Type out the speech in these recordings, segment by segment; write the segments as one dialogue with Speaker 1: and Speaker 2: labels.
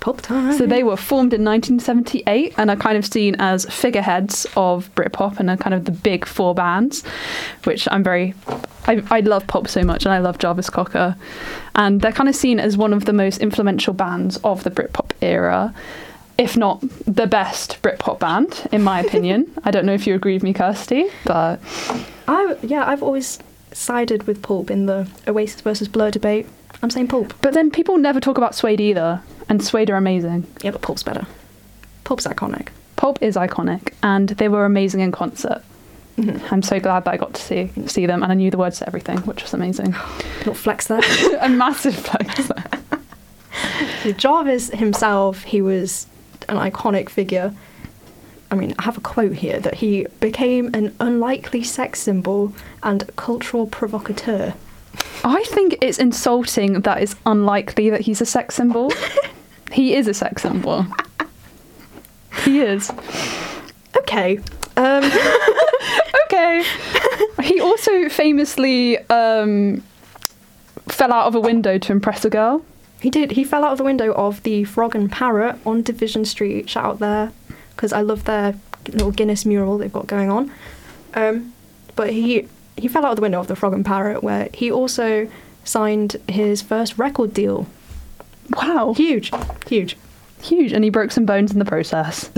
Speaker 1: Pulp time.
Speaker 2: So they were formed in 1978 and are kind of seen as figureheads of Britpop and are kind of the big four bands, which I love Pulp so much, and I love Jarvis Cocker. And they're kind of seen as one of the most influential bands of the Britpop era, if not the best Britpop band, in my opinion. I don't know if you agree with me, Kirsty, but...
Speaker 1: I've always sided with Pulp in the Oasis versus Blur debate. I'm saying Pulp.
Speaker 2: But then people never talk about Suede either, and Suede are amazing.
Speaker 1: Yeah, but Pulp's better. Pulp's iconic.
Speaker 2: Pulp is iconic, and they were amazing in concert.
Speaker 1: Mm-hmm.
Speaker 2: I'm so glad that I got to see them, and I knew the words to everything, which was amazing.
Speaker 1: Not flex there.
Speaker 2: A massive flex there.
Speaker 1: So Jarvis himself, he was an iconic figure. I mean, I have a quote here that he became an unlikely sex symbol and cultural provocateur.
Speaker 2: I think it's insulting that it's unlikely that he's a sex symbol. He is a sex symbol. He is.
Speaker 1: Okay.
Speaker 2: Okay. He also famously fell out of a window to impress a girl.
Speaker 1: He did. He fell out of the window of the Frog and Parrot on Division Street. Shout out there, because I love their little Guinness mural they've got going on. But he fell out of the window of the Frog and Parrot, where he also signed his first record deal.
Speaker 2: Wow.
Speaker 1: Huge.
Speaker 2: And he broke some bones in the process.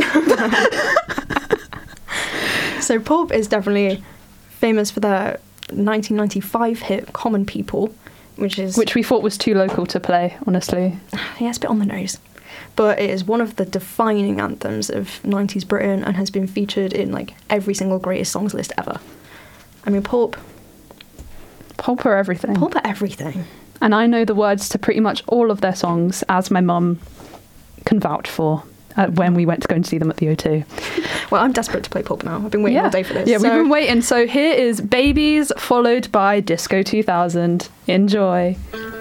Speaker 1: So Pulp is definitely famous for their 1995 hit Common People, which
Speaker 2: we thought was too local to play, honestly.
Speaker 1: Yeah, it's a bit on the nose. But it is one of the defining anthems of 90s Britain and has been featured in like every single greatest songs list ever. I mean, Pulp
Speaker 2: are everything.
Speaker 1: Pulp are everything.
Speaker 2: And I know the words to pretty much all of their songs, as my mum can vouch for when we went to go and see them at the O2.
Speaker 1: Well, I'm desperate to play Pulp now. I've been waiting all day for this.
Speaker 2: Yeah, we've been waiting. So here is Babies, followed by Disco 2000. Enjoy.